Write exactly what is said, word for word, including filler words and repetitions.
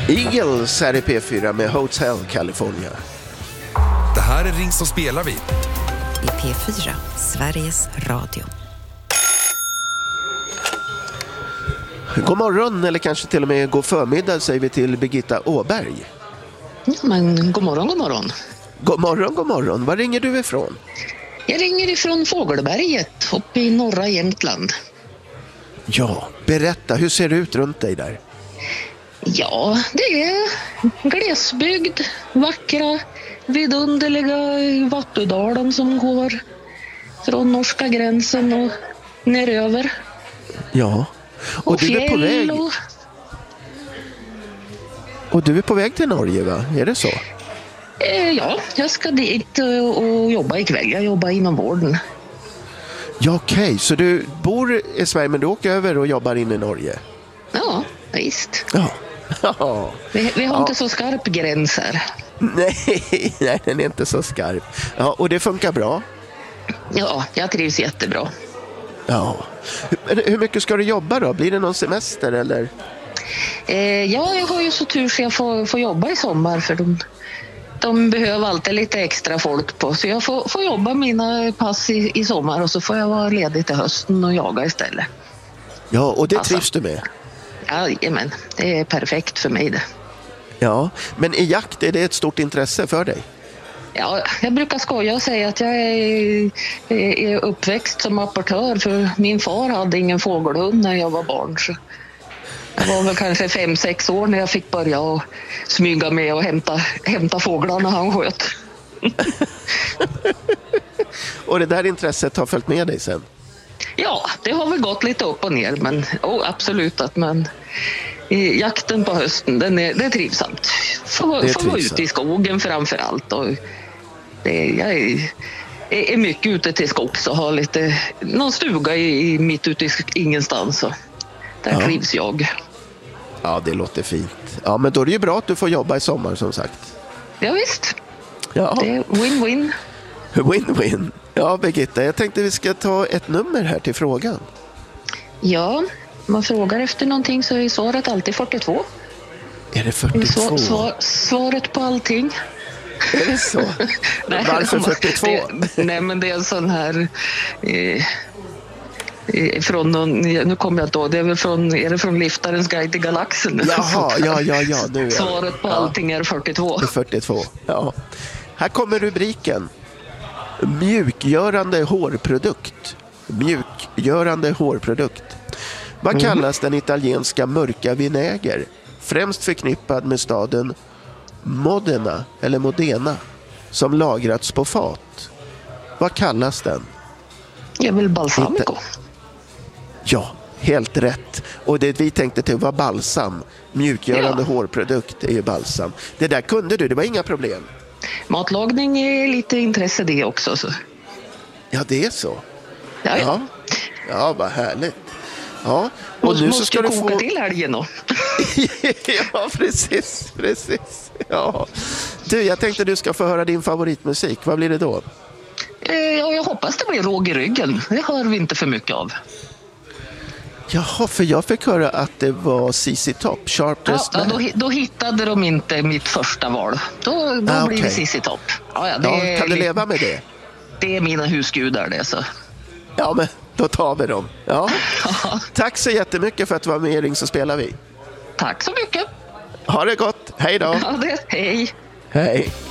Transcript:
Eagles här i P fyra med Hotel California. Det här är Ring så spelar vi. I P fyra, Sveriges Radio. God morgon, eller kanske till och med god förmiddag, säger vi till Birgitta Åberg. Ja, men god morgon, god morgon. God morgon, god morgon. Var ringer du ifrån? Jag ringer ifrån Fågelberget uppe i norra Jämtland. Ja, berätta, hur ser det ut runt dig där? Ja, det är glesbygd, vackra, vidunderliga Vattudalen som går från norska gränsen och neröver. Ja, och, Och du är på väg. Och... och du är på väg till Norge, va? Är det så? Eh, ja, jag ska dit och, och jobba ikväll. Jag jobbar inom vården. Ja, okej. Okay. Så du bor i Sverige men du åker över och jobbar in i Norge? Ja, visst. Ja. Ja. Vi, vi har Ja. inte så skarp gräns här. Nej, nej, den är inte så skarp. Ja, och det funkar bra? Ja, jag trivs jättebra. Ja. Hur, hur mycket ska du jobba då? Blir det någon semester eller? Eh, ja, jag har ju så tur så jag får, får jobba i sommar för de, de behöver alltid lite extra folk på. Så jag får, får jobba mina pass i, i sommar och så får jag vara ledig till hösten och jaga istället. Ja, och det Alltså. trivs du med? Jajamän, det är perfekt för mig det. Ja, men i jakt är det ett stort intresse för dig? Ja, jag brukar skoja och säga att jag är, är uppväxt som apportör för min far hade ingen fågelhund när jag var barn. Så jag var väl kanske fem, sex år när jag fick börja och smyga med och hämta, hämta fåglarna han sköt. Och det där intresset har följt med dig sen? Ja, det har väl gått lite upp och ner, men oh, absolut att man i jakten på hösten, den är, det är trivsamt. Få, få vara ute i skogen framför allt. Och det, jag är, är mycket ute till skogs och har lite, någon stuga i, i mitt ute i ingenstans. Och där Ja. trivs jag. Ja, det låter fint. Ja, men då är det ju bra att du får jobba i sommar som sagt. Ja visst, Ja, det är win-win. win-win. Ja, Birgitta, jag tänkte vi ska ta ett nummer här till frågan. Ja, man frågar efter någonting så är svaret alltid fyrtiotvå. Är det fyrtiotvå? Svar, svar, svaret på allting. Är det så? Nej, Varför fyrtiotvå? Det, nej, men det är en sån här... Eh, eh, från någon, nu kommer jag inte ihåg, det är väl från, är det från Liftarens guide till galaxen? Jaha, ja, ja, ja. Nu är Svaret på ja. allting är fyrtiotvå. Det är fyrtiotvå, ja. Här kommer rubriken. Mjukgörande hårprodukt. Mjukgörande hårprodukt. Vad Mm. kallas den italienska mörka vinäger? Främst förknippad med staden Modena eller Modena som lagrats på fat. Vad kallas den? Det är väl balsamico? Ja, helt rätt. Och det vi tänkte till var balsam. Mjukgörande Ja. hårprodukt är ju balsam. Det där kunde du, det var inga problem. Matlagning är lite intresse det också. Så. Ja, det är så. Ja, ja. Ja, ja vad härligt. Ja, och Måste, nu så måste ska du koka få... till helgen då. Ja, precis, precis. Ja. Du, jag tänkte du ska få höra din favoritmusik. Vad blir det då? Eh, ja, jag hoppas det blir råg i ryggen. Det hör vi inte för mycket av. Jaha, för jag fick höra att det var C C Top, Sharp Ja, Dressed ja, Man. då, hi- då hittade de inte mitt första val. Då, då Ah, blir det okej. C C Top. Ja, ja, det, Ja, är kan du li- leva med det? det är mina husgudar det. Så. Ja, men då tar vi dem. Ja. Tack så jättemycket för att du var med i Ring så spelar vi. Tack så mycket. Ha det gott. Hej då. Ja, det, hej. Hej.